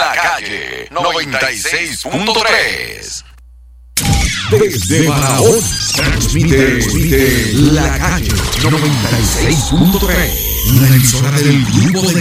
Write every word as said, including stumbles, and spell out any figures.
La Calle noventa y seis punto tres. Desde Barahona transmite, transmite La Calle noventa y seis punto tres, la emisora del grupo de